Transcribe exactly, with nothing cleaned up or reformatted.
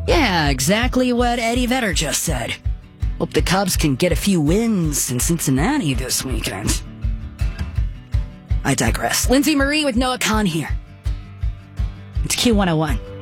Yeah, exactly what Eddie Vedder just said. Hope the Cubs can get a few wins in Cincinnati this weekend. I digress. Lindsay Marie with Noah Khan here. It's Q one oh one.